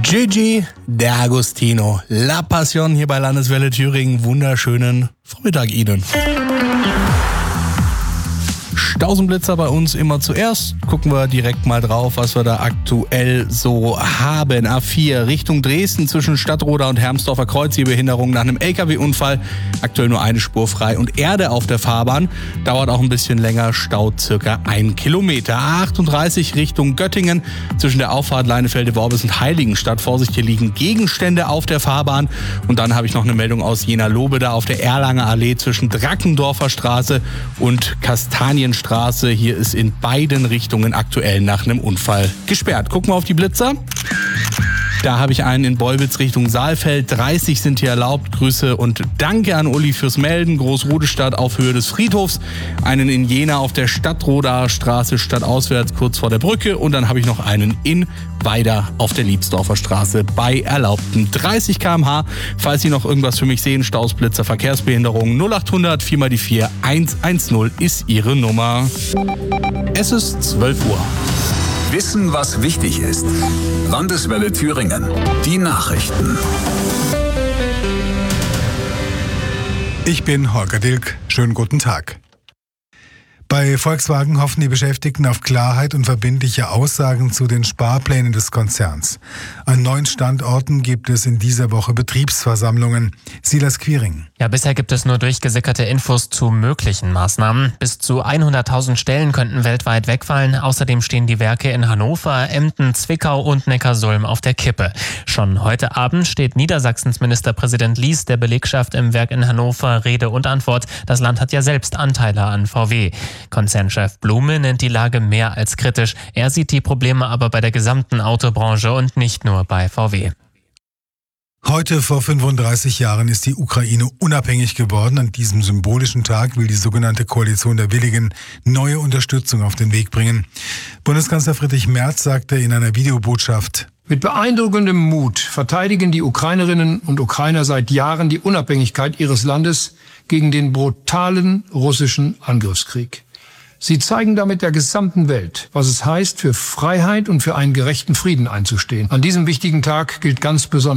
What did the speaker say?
Gigi D'Agostino, La Passion hier bei Landeswelle Thüringen. Wunderschönen Vormittag Ihnen. Stausenblitzer bei uns immer zuerst. Gucken wir direkt mal drauf, was wir da aktuell so haben. A4 Richtung Dresden zwischen Stadtroda und Hermsdorfer Kreuz. Hier Behinderung nach einem LKW-Unfall. Aktuell nur eine Spur frei und Erde auf der Fahrbahn. Dauert auch ein bisschen länger. Stau circa 1 Kilometer. A38 Richtung Göttingen zwischen der Auffahrt Leinefelde-Worbis und Heiligenstadt. Vorsicht, hier liegen Gegenstände auf der Fahrbahn. Und dann habe ich noch eine Meldung aus Jena-Lobe da auf der Erlanger Allee zwischen Drackendorfer Straße und Kastanienstraße. Hier ist in beiden Richtungen aktuell nach einem Unfall gesperrt. Gucken wir auf die Blitzer. Da habe ich einen in Beubitz Richtung Saalfeld. 30 sind hier erlaubt. Grüße und danke an Uli fürs Melden. Großrudestadt auf Höhe des Friedhofs. Einen in Jena auf der Stadtrodaer Straße stadtauswärts kurz vor der Brücke. Und dann habe ich noch einen in Weida auf der Liebsdorfer Straße bei erlaubten 30 km/h. Falls Sie noch irgendwas für mich sehen, Staus, Blitzer, Verkehrsbehinderungen, 0800 4x4 110 ist Ihre Nummer. Es ist 12 Uhr. Wissen, was wichtig ist. Landeswelle Thüringen. Die Nachrichten. Ich bin Holger Dilk. Schönen guten Tag. Bei Volkswagen hoffen die Beschäftigten auf Klarheit und verbindliche Aussagen zu den Sparplänen des Konzerns. An 9 Standorten gibt es in dieser Woche Betriebsversammlungen. Silas Quiring. Ja, bisher gibt es nur durchgesickerte Infos zu möglichen Maßnahmen. Bis zu 100.000 Stellen könnten weltweit wegfallen. Außerdem stehen die Werke in Hannover, Emden, Zwickau und Neckarsulm auf der Kippe. Schon heute Abend steht Niedersachsens Ministerpräsident Lies der Belegschaft im Werk in Hannover Rede und Antwort. Das Land hat ja selbst Anteile an VW. Konzernchef Blume nennt die Lage mehr als kritisch. Er sieht die Probleme aber bei der gesamten Autobranche und nicht nur bei VW. Heute vor 35 Jahren ist die Ukraine unabhängig geworden. An diesem symbolischen Tag will die sogenannte Koalition der Willigen neue Unterstützung auf den Weg bringen. Bundeskanzler Friedrich Merz sagte in einer Videobotschaft: Mit beeindruckendem Mut verteidigen die Ukrainerinnen und Ukrainer seit Jahren die Unabhängigkeit ihres Landes gegen den brutalen russischen Angriffskrieg. Sie zeigen damit der gesamten Welt, was es heißt, für Freiheit und für einen gerechten Frieden einzustehen. An diesem wichtigen Tag gilt ganz besonders